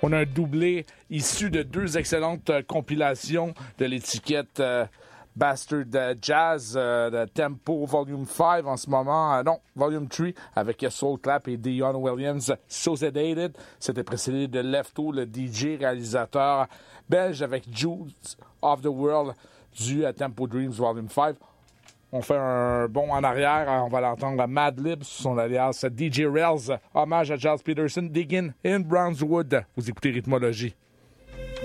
On a un doublé issu de 2 excellentes compilations de l'étiquette Bastard Jazz, de Tempo Volume 5 en ce moment. Non, Volume 3 avec Soul Clap et Dion Williams, So Sedated. C'était précédé de Lefto, le DJ réalisateur belge avec Juice of the World du Tempo Dreams Volume 5. On fait un bond en arrière, on va l'entendre à Madlib sous son alias DJ Rails, hommage à Giles Peterson, Diggin' in Brownswood. Vous écoutez Rythmologie.